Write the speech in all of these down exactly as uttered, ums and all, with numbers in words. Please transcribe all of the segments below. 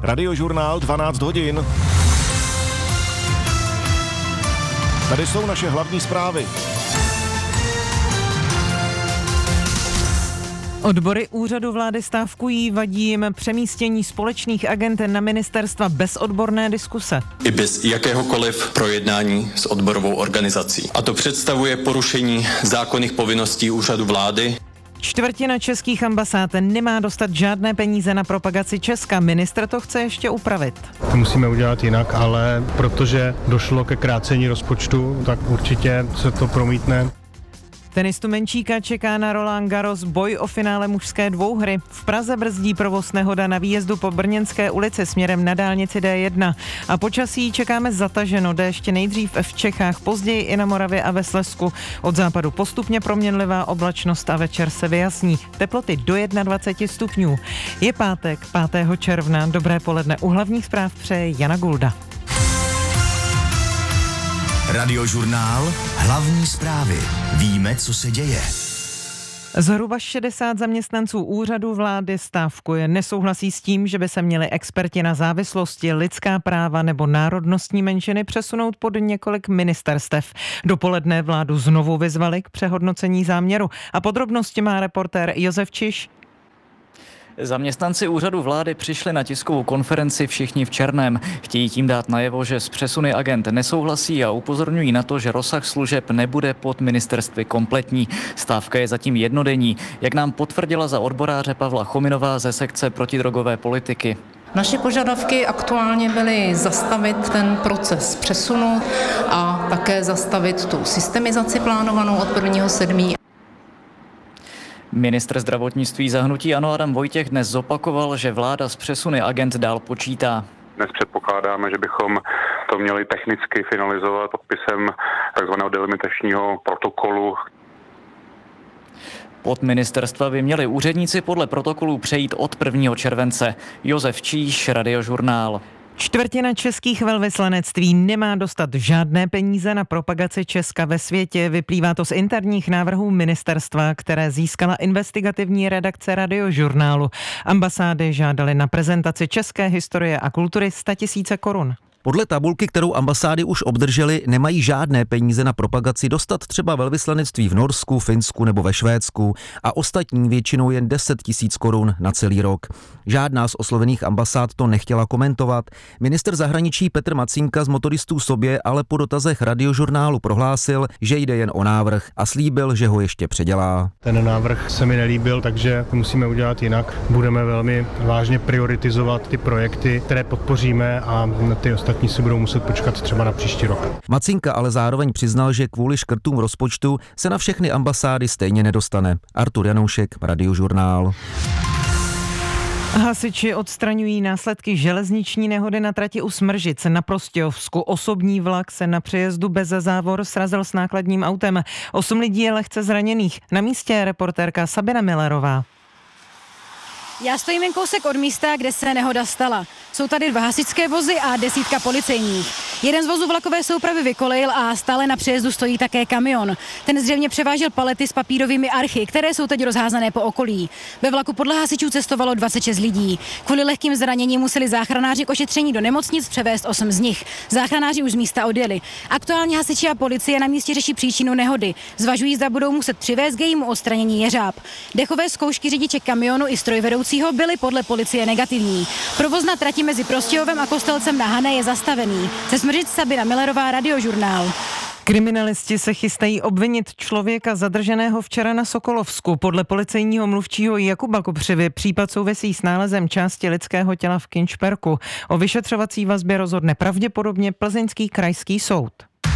Radiožurnál dvanáct hodin. Tady jsou naše hlavní zprávy. Odbory úřadu vlády stávkují, vadí jim přemístění společných agend na ministerstva bez odborné diskuse. I bez jakéhokoliv projednání s odborovou organizací. A to představuje porušení zákonných povinností úřadu vlády. Čtvrtina českých ambasád nemá dostat žádné peníze na propagaci Česka. Ministr to chce ještě upravit. To musíme udělat jinak, ale protože došlo ke krácení rozpočtu, tak určitě se to promítne. Tenistu Menčíka čeká na Roland Garros boj o finále mužské dvouhry. V Praze brzdí provoz nehoda na výjezdu po Brněnské ulici směrem na dálnici D jedna. A počasí čekáme zataženo, déšť nejdřív v Čechách, později i na Moravě a ve Slezsku. Od západu postupně proměnlivá oblačnost a večer se vyjasní. Teploty do dvacet jedna stupňů. Je pátek, pátého června. Dobré poledne. U hlavních zpráv přeje Jana Gulda. Radiožurnál Hlavní zprávy. Víme, co se děje. Zhruba šedesát zaměstnanců úřadu vlády stávkuje. Nesouhlasí s tím, že by se měli experti na závislosti, lidská práva nebo národnostní menšiny přesunout pod několik ministerstev. Dopoledne vládu znovu vyzvali k přehodnocení záměru. A podrobnosti má reportér Josef Čiš. Zaměstnanci úřadu vlády přišli na tiskovou konferenci všichni v černém. Chtějí tím dát najevo, že s přesuny agend nesouhlasí a upozorňují na to, že rozsah služeb nebude pod ministerstvy kompletní. Stávka je zatím jednodenní, jak nám potvrdila za odboráře Pavla Chominová ze sekce protidrogové politiky. Naše požadavky aktuálně byly zastavit ten proces přesunu a také zastavit tu systemizaci plánovanou od prvního sedmého Ministr zdravotnictví za hnutí ANO Adam Vojtěch dnes zopakoval, že vláda s přesuny agend dál počítá. Dnes předpokládáme, že bychom to měli technicky finalizovat podpisem takzvaného delimitačního protokolu. Pod ministerstva by měli úředníci podle protokolu přejít od prvního července. Josef Číš, Radiožurnál. Čtvrtina českých velvyslanectví nemá dostat žádné peníze na propagaci Česka ve světě. Vyplývá to z interních návrhů ministerstva, které získala investigativní redakce Radiožurnálu. Ambasády žádaly na prezentaci české historie a kultury sto tisíc korun. Podle tabulky, kterou ambasády už obdržely, nemají žádné peníze na propagaci dostat třeba velvyslanectví v Norsku, Finsku nebo ve Švédsku a ostatní většinou jen deset tisíc korun na celý rok. Žádná z oslovených ambasád to nechtěla komentovat. Ministr zahraničí Petr Macínka z Motoristů sobě ale po dotazech Radiožurnálu prohlásil, že jde jen o návrh a slíbil, že ho ještě předělá. Ten návrh se mi nelíbil, takže to musíme udělat jinak. Budeme velmi vážně prioritizovat ty projekty, které podpoříme a ty ostatní si budou muset počkat třeba na příští rok. Macínka ale zároveň přiznal, že kvůli škrtům rozpočtu se na všechny ambasády stejně nedostane. Artur Janoušek, Radiožurnál. Hasiči odstraňují následky železniční nehody na trati u Smržic na Prostějovsku. Osobní vlak se na přejezdu bez závor srazil s nákladním autem. Osm lidí je lehce zraněných. Na místě je reportérka Sabina Millerová. Já stojím jen kousek od místa, kde se nehoda stala. Jsou tady dva hasičské vozy a desítka policejních. Jeden z vozů vlakové soupravy vykolejil a stále na přejezdu stojí také kamion. Ten zřejmě převážel palety s papírovými archy, které jsou teď rozházané po okolí. Ve vlaku podle hasičů cestovalo dvacet šest lidí. Kvůli lehkým zraněním museli záchranáři k ošetření do nemocnic převést osm z nich. Záchranáři už z místa odjeli. Aktuálně hasiči a policie na místě řeší příčinu nehody. Zvažují, zda budou muset přivést k jejímu odstranění jeřáb. Dechové zkoušky řidiče kamionu i strojvedoucího byly podle policie negativní. Provoz na trati mezi Prostějovem a Kostelcem na Hané je zastavený. Ze Smržic Sabina Millerová, Radiožurnál. Kriminalisti se chystají obvinit člověka zadrženého včera na Sokolovsku. Podle policejního mluvčího Jakuba Kopřivy případ souvisí s nálezem části lidského těla v Kynšperku. O vyšetřovací vazbě rozhodne pravděpodobně Plzeňský krajský soud.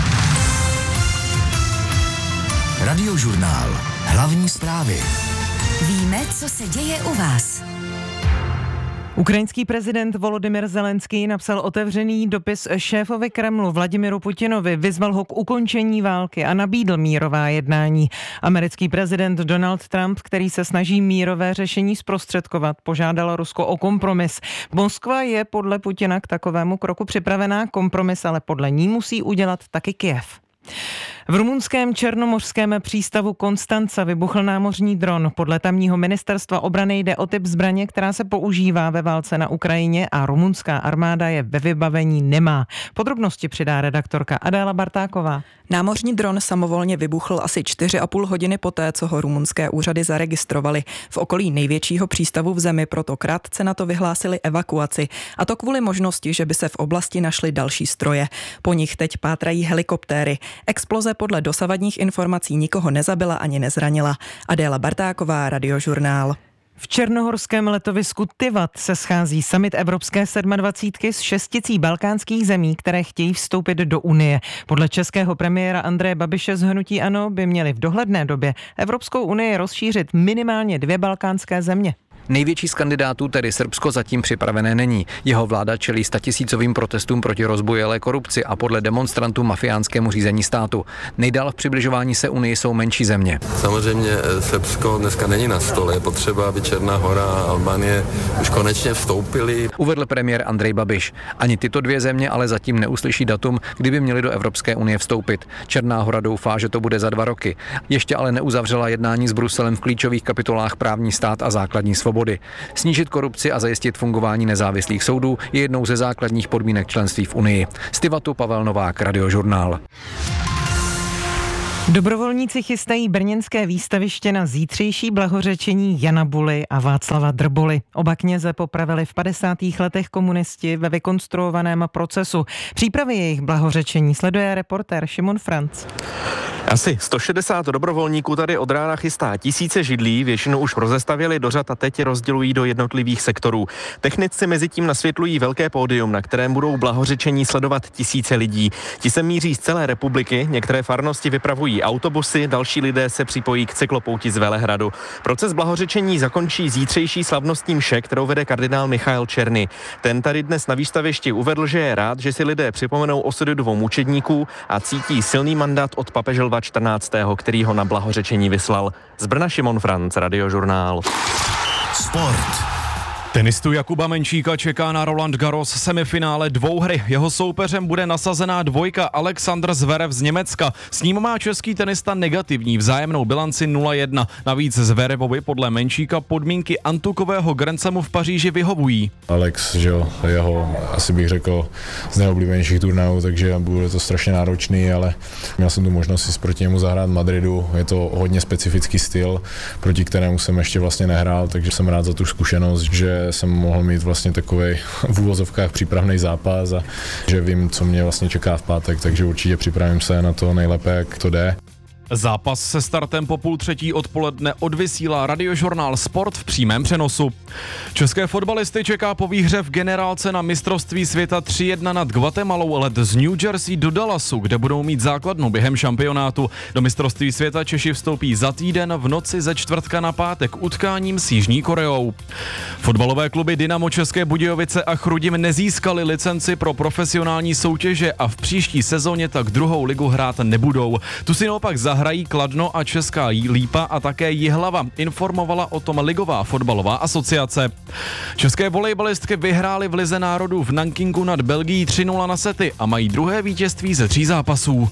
Radiožurnál. Hlavní zprávy. Víme, co se děje u vás. Ukrajinský prezident Volodymyr Zelenský napsal otevřený dopis šéfovi Kremlu Vladimiru Putinovi, vyzval ho k ukončení války a nabídl mírová jednání. Americký prezident Donald Trump, který se snaží mírové řešení zprostředkovat, požádal Rusko o kompromis. Moskva je podle Putina k takovému kroku připravená, kompromis ale podle ní musí udělat taky Kyjev. V rumunském černomořském přístavu Konstanca vybuchl námořní dron. Podle tamního ministerstva obrany jde o typ zbraně, která se používá ve válce na Ukrajině a rumunská armáda je ve vybavení nemá. Podrobnosti přidá redaktorka Adéla Bartáková. Námořní dron samovolně vybuchl asi čtyři a půl hodiny poté, co ho rumunské úřady zaregistrovali. V okolí největšího přístavu v zemi proto krátce na to vyhlásili evakuaci. A to kvůli možnosti, že by se v oblasti našly další stroje. Po nich teď pátrají helikoptéry. Exploze podle dosavadních informací nikoho nezabila ani nezranila. Adéla Bartáková, Radiožurnál. V černohorském letovisku Tivat se schází summit Evropské sedmadvacítky s šesticí balkánských zemí, které chtějí vstoupit do Unie. Podle českého premiéra Andreje Babiše z hnutí ANO by měly v dohledné době Evropskou unii rozšířit minimálně dvě balkánské země. Největší z kandidátů, tedy Srbsko, zatím připravené není. Jeho vláda čelí statisícovým protestům proti rozbujelé korupci a podle demonstrantů mafiánskému řízení státu. Nejdál v přibližování se Unii jsou menší země. Samozřejmě Srbsko dneska není na stole. Je potřeba, aby Černá Hora a Albánie už konečně vstoupili. Uvedl premiér Andrej Babiš. Ani tyto dvě země ale zatím neuslyší datum, kdyby měly do Evropské unie vstoupit. Černá Hora doufá, že to bude za dva roky. Ještě ale neuzavřela jednání s Bruselem v klíčových kapitolách právní stát a základní svobody. Snížit korupci a zajistit fungování nezávislých soudů je jednou ze základních podmínek členství v Unii. Z Tivatu Pavel Novák, Radiožurnál. Dobrovolníci chystají brněnské výstaviště na zítřejší blahořečení Jana Buly a Václava Drboly. Oba kněze popravili v padesátých letech komunisti ve vykonstruovaném procesu. Přípravy jejich blahořečení sleduje reportér Šimon Franc. Asi sto šedesát dobrovolníků tady od rána chystá tisíce židlí, většinu už rozestavěli do řad a teď rozdělují do jednotlivých sektorů. Technici mezi tím nasvětlují velké pódium, na kterém budou blahořečení sledovat tisíce lidí. Ti se míří z celé republiky, některé farnosti vypravují autobusy, další lidé se připojí k cyklopouti z Velehradu. Proces blahořečení zakončí zítřejší slavnostní mše, kterou vede kardinál Michael Černý. Ten tady dnes na výstavišti uvedl, že je rád, že si lidé připomenou osudy dvou mučedníků a cítí silný mandát od papeže Lva čtrnáctého, který ho na blahořečení vyslal. Z Brna Šimon Franc, Radiožurnál. Sport. Tenistu Jakuba Menčíka čeká na Roland Garros semifinále dvouhry. Jeho soupeřem bude nasazená dvojka Alexander Zverev z Německa. S ním má český tenista negativní vzájemnou bilanci nula jedna. Navíc Zverevovi podle Menčíka podmínky antukového Grand Slamu v Paříži vyhovují. Alex, že jo, jeho asi bych řekl z nejoblíbenějších turnajů, takže bude to strašně náročný, ale měl jsem tu možnost si proti němu zahrát v Madridu. Je to hodně specifický styl, proti kterému jsem ještě vlastně nehrál, takže jsem rád za tu zkušenost, že jsem mohl mít vlastně takovej v úvozovkách přípravný zápas a že vím, co mě vlastně čeká v pátek, takže určitě připravím se na to nejlépe, jak to jde. Zápas se startem po půl třetí odpoledne odvysílá Radiožurnál Sport v přímém přenosu. České fotbalisty čeká po výhře v generálce na mistrovství světa tři jedna nad Guatemalou let z New Jersey do Dallasu, kde budou mít základnu během šampionátu. Do mistrovství světa Češi vstoupí za týden v noci ze čtvrtka na pátek utkáním s Jižní Koreou. Fotbalové kluby Dynamo České Budějovice a Chrudim nezískali licenci pro profesionální soutěže a v příští sezóně tak druhou ligu hrát nebudou. Tu si naopak zahrají Kladno a Česká Lípa a také Jihlava, informovala o tom Ligová fotbalová asociace. České volejbalistky vyhrály v Lize národů v Nankingu nad Belgií tři nula na sety a mají druhé vítězství ze tří zápasů.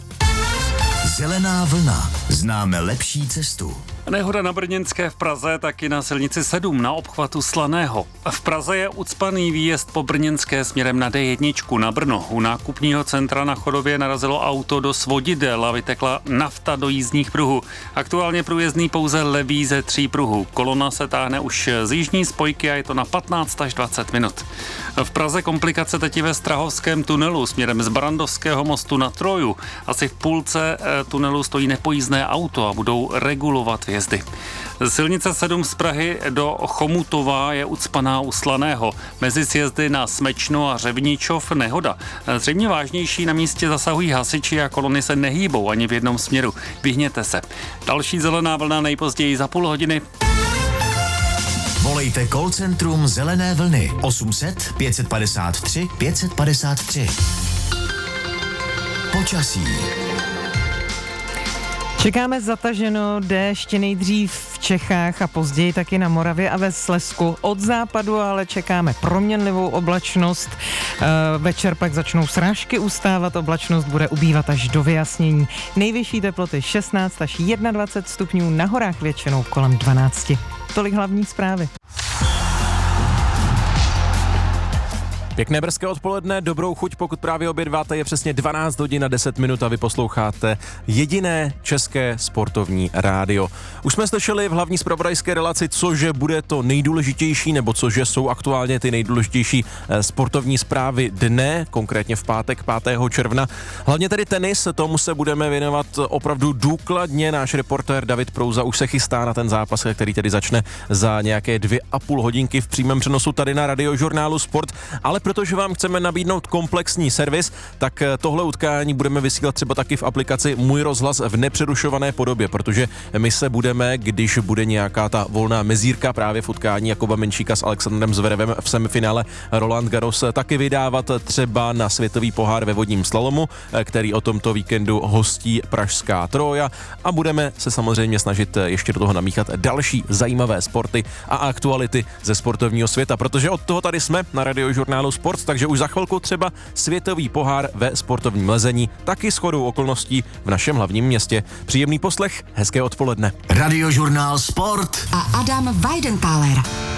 Zelená vlna. Známe lepší cestu. Nehoda na Brněnské v Praze, taky na silnici sedm na obchvatu Slaného. V Praze je ucpaný výjezd po Brněnské směrem na D jedna na Brno. U nákupního centra na Chodově narazilo auto do svodidel a vytekla nafta do jízdních pruhů. Aktuálně průjezdný pouze levý ze tří pruhů. Kolona se táhne už z jižní spojky a je to na patnáct až dvacet minut. V Praze komplikace teď ve Strahovském tunelu směrem z Barandovského mostu na Troju. Asi v půlce tunelu stojí nepojízdné auto a budou regulovat vjezdy. Silnice sedm z Prahy do Chomutova je ucpaná u Slaného. Mezi sjezdy na Smečno a Řevničov nehoda. Zřejmě vážnější, na místě zasahují hasiči a kolony se nehýbou ani v jednom směru. Vyhněte se. Další zelená vlna nejpozději za půl hodiny. Volejte call centrum Zelené vlny osm set pět padesát tři pět padesát tři. Počasí. Čekáme zataženo déšť nejdřív v Čechách a později taky na Moravě a ve Slezsku. Od západu ale čekáme proměnlivou oblačnost. Večer pak začnou srážky ustávat, oblačnost bude ubývat až do vyjasnění. Nejvyšší teploty šestnáct až dvacet jedna stupňů, na horách většinou kolem dvanáct. Tolik hlavní zprávy. Pěkné brzké odpoledne, dobrou chuť, pokud právě obědváte, je přesně dvanáct hodin a deset minut a vy posloucháte jediné české sportovní rádio. Už jsme slyšeli v hlavní zpravodajské relaci, cože bude to nejdůležitější, nebo cože jsou aktuálně ty nejdůležitější sportovní zprávy dne, konkrétně v pátek pátého června. Hlavně tedy tenis, tomu se budeme věnovat opravdu důkladně. Náš reportér David Prouza už se chystá na ten zápas, který tedy začne za nějaké dvě a půl hodinky v přímém přenosu tady na Radiožurnálu Sport, ale protože vám chceme nabídnout komplexní servis, tak tohle utkání budeme vysílat třeba taky v aplikaci Můj rozhlas v nepřerušované podobě, protože my se budeme, když bude nějaká ta volná mezírka právě v utkání Jakuba Menšíka s Alexandrem Zverevem v semifinále Roland Garros, taky vydávat třeba na světový pohár ve vodním slalomu, který o tomto víkendu hostí pražská Trója, a budeme se samozřejmě snažit ještě do toho namíchat další zajímavé sporty a aktuality ze sportovního světa, protože od toho tady jsme na Radiožurnálu Sport, takže už za chvilku třeba světový pohár ve sportovním lezení, taky shodou okolností v našem hlavním městě. Příjemný poslech, hezké odpoledne. Radiožurnál Sport a Adam Weidentáler.